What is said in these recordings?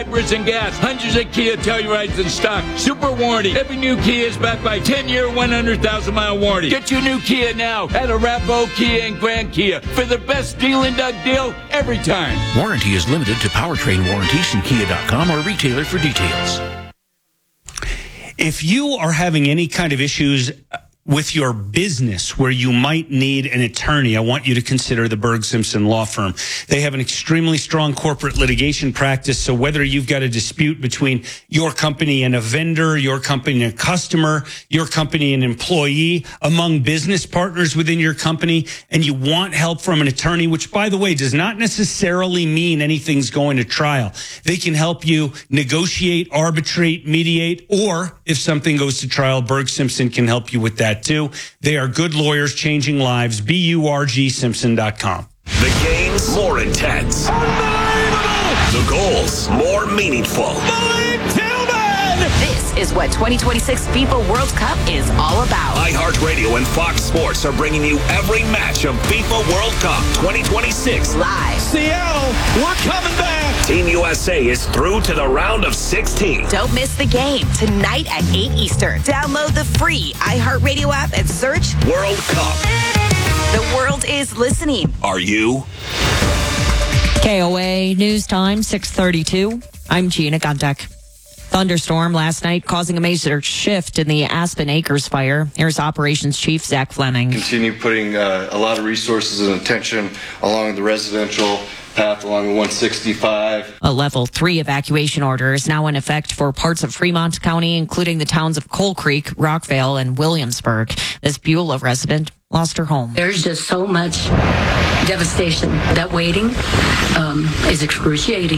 Hybrids and gas. Hundreds of Kia Tellurides in stock. Super warranty. Every new Kia is backed by 10-year, 100,000-mile warranty. Get your new Kia now at Arapahoe Kia and Grand Kia for the best deal and Doug deal every time. Warranty is limited to powertrain warranties. See Kia.com or retailer for details. If you are having any kind of issues with your business where you might need an attorney, I want you to consider the Berg Simpson Law Firm. They have an extremely strong corporate litigation practice, so whether you've got a dispute between your company and a vendor, your company and a customer, your company and an employee, among business partners within your company, and you want help from an attorney, which, by the way, does not necessarily mean anything's going to trial. They can help you negotiate, arbitrate, mediate, or if something goes to trial, Berg Simpson can help you with that too. They are good lawyers changing lives. BURGSimpson.com. The games more intense. Unbelievable! The goals more meaningful. This is what 2026 FIFA World Cup is all about. iHeartRadio and Fox Sports are bringing you every match of FIFA World Cup 2026 live. Seattle, we're coming back. Team USA is through to the round of 16. Don't miss the game tonight at 8 Eastern. Download the free iHeartRadio app and search World Cup. The world is listening. Are you? KOA News Time, 6:32. I'm Gina Guntek. Thunderstorm last night causing a major shift in the Aspen Acres fire. Here's Operations Chief Zach Fleming. Continue putting a lot of resources and attention along the residential path along the 165. A level 3 evacuation order is now in effect for parts of Fremont County, including the towns of Coal Creek, Rockvale, and Williamsburg. This Beulah resident lost her home. There's just so much devastation. That waiting is excruciating.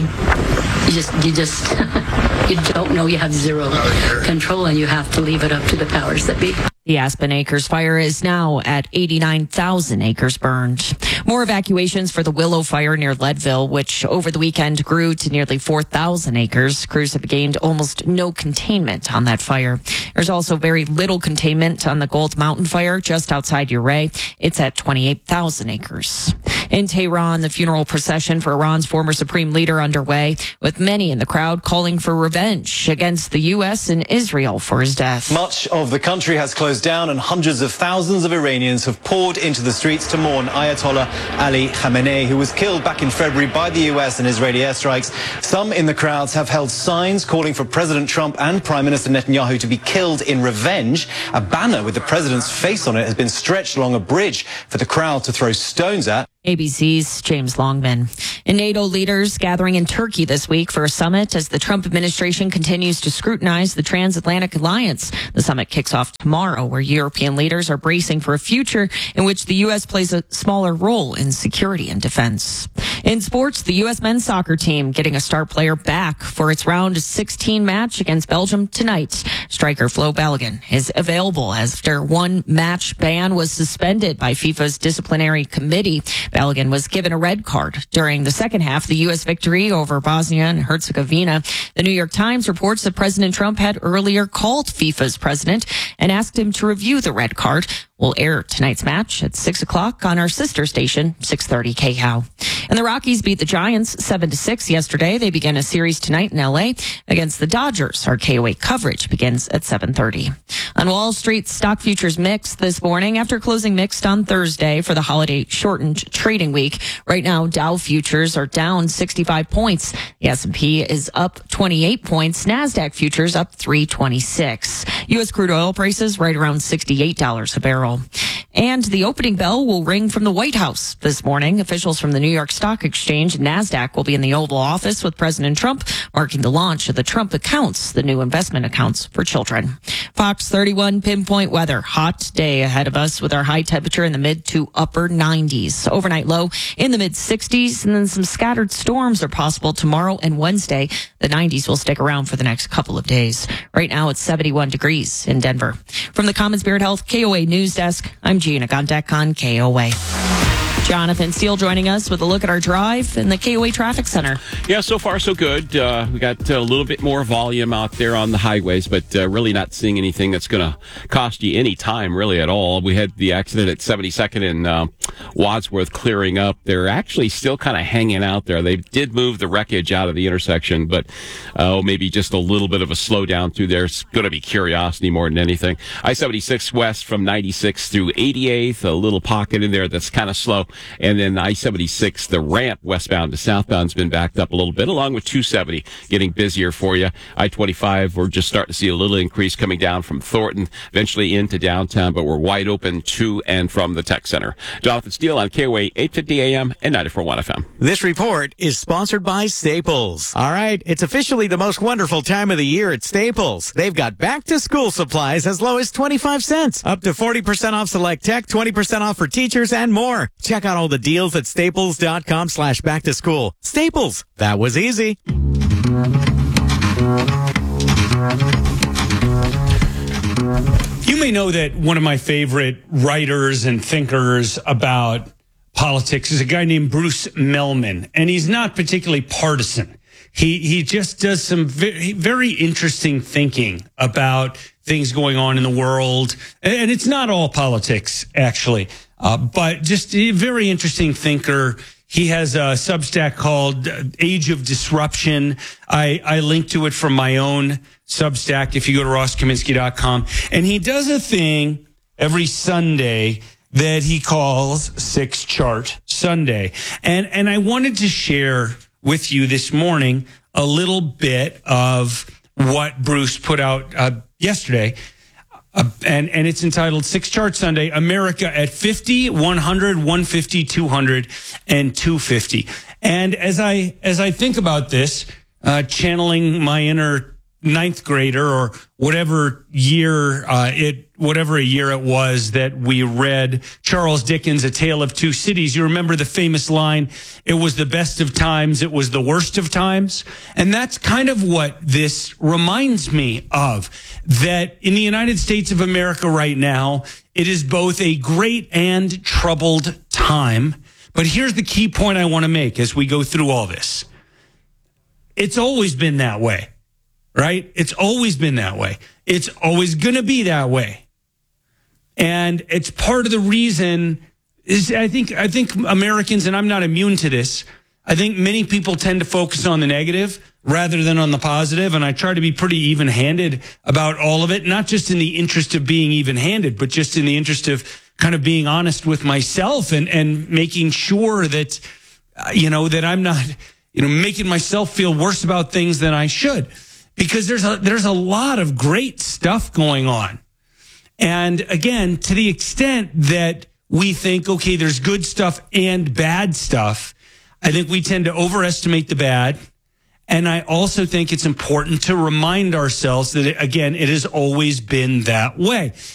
You just you don't know. You have zero control, and you have to leave it up to the powers that be. The Aspen Acres fire is now at 89,000 acres burned. More evacuations for the Willow fire near Leadville, which over the weekend grew to nearly 4,000 acres. Crews have gained almost no containment on that fire. There's also very little containment on the Gold Mountain fire just outside Ouray. It's at 28,000 acres. In Tehran, the funeral procession for Iran's former supreme leader underway, with many in the crowd calling for revenge against the U.S. and Israel for his death. Much of the country has closed down and hundreds of thousands of Iranians have poured into the streets to mourn Ayatollah Ali Khamenei, who was killed back in February by the US and Israeli airstrikes. Some in the crowds have held signs calling for President Trump and Prime Minister Netanyahu to be killed in revenge. A banner with the president's face on it has been stretched along a bridge for the crowd to throw stones at. ABC's James Longman. And NATO leaders gathering in Turkey this week for a summit as the Trump administration continues to scrutinize the transatlantic alliance. The summit kicks off tomorrow, where European leaders are bracing for a future in which the U.S. plays a smaller role in security and defense. In sports, the U.S. men's soccer team getting a star player back for its round of 16 match against Belgium tonight. Striker Flo Balogun is available after one match ban was suspended by FIFA's disciplinary committee. Balogun was given a red card during the second half of the U.S. victory over Bosnia and Herzegovina. The New York Times reports that President Trump had earlier called FIFA's president and asked him to review the red card. We'll air tonight's match at 6 o'clock on our sister station, 630 KHOW. And the Rockies beat the Giants 7-6 yesterday. They begin a series tonight in L.A. against the Dodgers. Our KOA coverage begins at 7:30. On Wall Street, stock futures mixed this morning after closing mixed on Thursday for the holiday shortened trading week. Right now, Dow futures are down 65 points. The S&P is up 28 points. NASDAQ futures up 326. U.S. crude oil prices right around $68 a barrel. And the opening bell will ring from the White House this morning. Officials from the New York Stock Exchange and NASDAQ will be in the Oval Office with President Trump, marking the launch of the Trump Accounts, the new investment accounts for children. Fox 31 pinpoint weather. Hot day ahead of us with our high temperature in the mid to upper 90s. Overnight low in the mid 60s, and then some scattered storms are possible tomorrow and Wednesday. The 90s will stick around for the next couple of days. Right now it's 71 degrees in Denver. From the Common Spirit Health KOA News Desk, I'm Gina Gondek on KOA. Jonathan Steele joining us with a look at our drive in the KOA Traffic Center. Yeah, so far so good. We got a little bit more volume out there on the highways, but really not seeing anything that's going to cost you any time really at all. We had the accident at 72nd in Wadsworth clearing up. They're actually still kind of hanging out there. They did move the wreckage out of the intersection, but maybe just a little bit of a slowdown through there. It's going to be curiosity more than anything. I-76 west from 96 through 88th, a little pocket in there that's kind of slow. And then I-76, the ramp westbound to southbound has been backed up a little bit, along with 270 getting busier for you. I-25, we're just starting to see a little increase coming down from Thornton, eventually into downtown, but we're wide open to and from the Tech Center. Jonathan Steele on KOA 850 AM and 94.1 FM. This report is sponsored by Staples. All right, it's officially the most wonderful time of the year at Staples. They've got back-to-school supplies as low as 25 cents, up to 40% off select tech, 20% off for teachers, and more. Check out all the deals at staples.com/back-to-school. Staples, that was easy. You may know that one of my favorite writers and thinkers about politics is a guy named Bruce Mehlman, and he's not particularly partisan. He just does some very interesting thinking about things going on in the world, and it's not all politics, actually, but just a very interesting thinker. He has a Substack called Age of Disruption. I link to it from my own Substack if you go to rosskaminsky.com. And he does a thing every Sunday that he calls Six Chart Sunday. And I wanted to share with you this morning a little bit of what Bruce put out yesterday. And it's entitled Six Chart Sunday, America at 50, 100, 150, 200, and 250. And as I think about this, channeling my inner ninth grader or whatever year whatever a year it was that we read Charles Dickens' A Tale of Two Cities. You remember the famous line, it was the best of times, it was the worst of times. And that's kind of what this reminds me of, that in the United States of America right now, it is both a great and troubled time. But here's the key point I want to make as we go through all this. It's always been that way. Right? It's always been that way. It's always going to be that way. And it's part of the reason is I think Americans, and I'm not immune to this, I think many people tend to focus on the negative rather than on the positive. And I try to be pretty even-handed about all of it, not just in the interest of being even-handed, but just in the interest of kind of being honest with myself and making sure that, that I'm not, making myself feel worse about things than I should. Because there's a lot of great stuff going on. And again, to the extent that we think, okay, there's good stuff and bad stuff, I think we tend to overestimate the bad. And I also think it's important to remind ourselves that, again, it has always been that way.